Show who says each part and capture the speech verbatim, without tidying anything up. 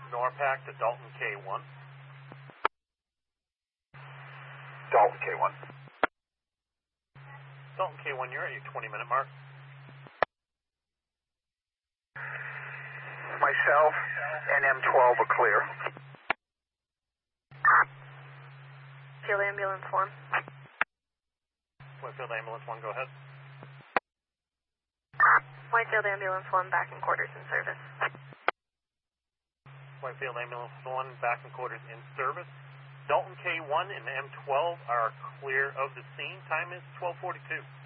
Speaker 1: Norpac to Dalton K one.
Speaker 2: Dalton K one.
Speaker 1: Dalton K one, you're at your twenty minute mark.
Speaker 2: Myself and M twelve are clear.
Speaker 3: Field Ambulance one.
Speaker 1: Whitefield Ambulance one, go ahead.
Speaker 3: Whitefield Ambulance one, back in quarters in service.
Speaker 1: Whitefield Ambulance one, back in quarters in service. Dalton K one and M twelve are clear of the scene. Time is twelve forty-two.